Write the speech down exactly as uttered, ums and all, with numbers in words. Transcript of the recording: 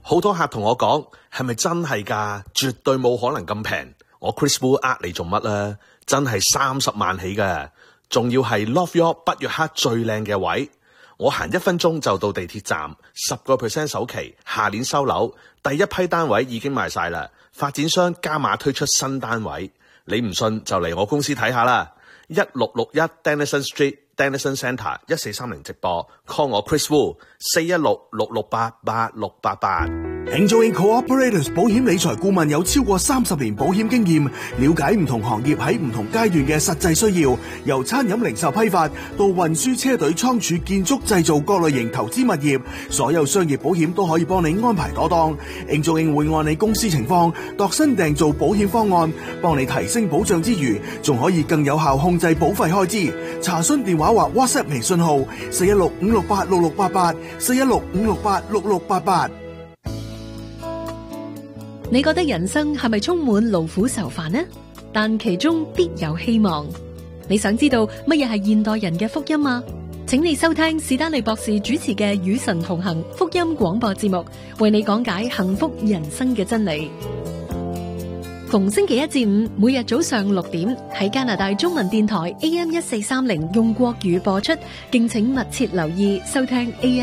好多客同我講，係咪真係㗎？絕對冇可能咁平。我 Chris Wu 呃你做乜啊？真係三十萬起㗎，仲要係 Love York 北約克最靚嘅位。我行一分鐘就到地鐵站，十個 percent 首期，下年收樓，第一批單位已經賣晒啦。發展商加碼推出新單位，你唔信就嚟我公司睇下啦。一六六一 Denison Street。Denison Centre 一四三零直播 call 我 Chris Wu 四一六六六八八六八八。 Angel Incorporated 保險理財顧問有超過三十年保險經驗，了解唔同行業喺唔同階段嘅實際需要，由餐飲零售批發到運輸車隊倉儲建築製造各類型投資物業，所有商業保險都可以幫你安排妥當。Angel In 會按你公司情況度身訂造保險方案，幫你提升保障之餘，仲可以更有效控制保費開支。查詢電話或 WhatsApp 微信號四一六五六八六六八八四一六五六八六六八八。 你覺得人生係咪充滿勞苦愁煩呢？但其中必有希望。你想知道乜嘢係現代人嘅福音嗎？請你收聽史丹利博士主持嘅與神同行福音廣播節目，為你講解幸福人生嘅真理。逢星期一至五，每日早上六點喺加拿大中文電台 A M 一四三零用國語播出，敬請密切留意收聽 A M